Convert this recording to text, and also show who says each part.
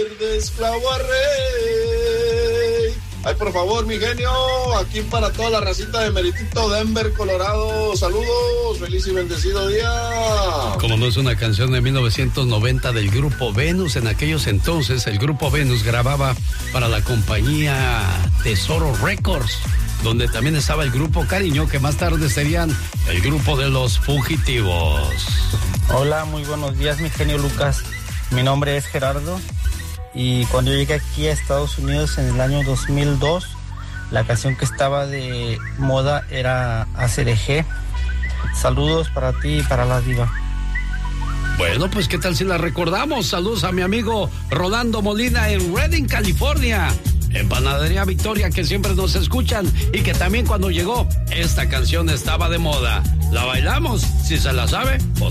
Speaker 1: esclavo a rey. Ay, por favor, mi genio, aquí para toda la racita de Meritito, Denver, Colorado. Saludos, feliz y bendecido día.
Speaker 2: Como no es una canción de 1990 del grupo Venus, en aquellos entonces el grupo Venus grababa para la compañía Tesoro Records, donde también estaba el grupo Cariño, que más tarde serían el grupo de Los Fugitivos.
Speaker 3: Hola, muy buenos días, mi genio Lucas. Mi nombre es Gerardo. Y cuando yo llegué aquí a Estados Unidos en el año 2002, la canción que estaba de moda era ACDG. Saludos para ti y para la diva.
Speaker 2: Bueno, pues qué tal si la recordamos. Saludos a mi amigo Rolando Molina en Redding, California. En Panadería Victoria, que siempre nos escuchan y que también cuando llegó esta canción estaba de moda. ¿La bailamos? Si se la sabe, pues